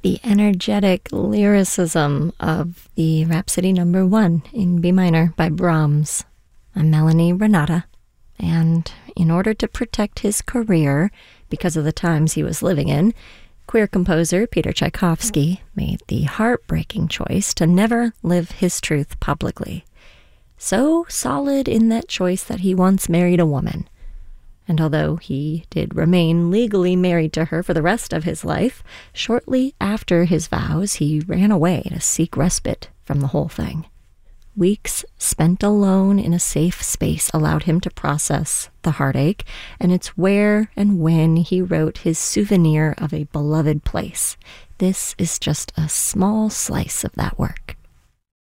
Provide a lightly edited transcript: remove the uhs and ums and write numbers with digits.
the energetic lyricism of the Rhapsody No. 1 in B minor by Brahms. I'm Melanie Renata, and in order to protect his career, because of the times he was living in, queer composer Peter Tchaikovsky made the heartbreaking choice to never live his truth publicly. So solid in that choice that he once married a woman. And although he did remain legally married to her for the rest of his life, shortly after his vows, he ran away to seek respite from the whole thing. Weeks spent alone in a safe space allowed him to process the heartache, and it's where and when he wrote his Souvenir of a Beloved Place. This is just a small slice of that work.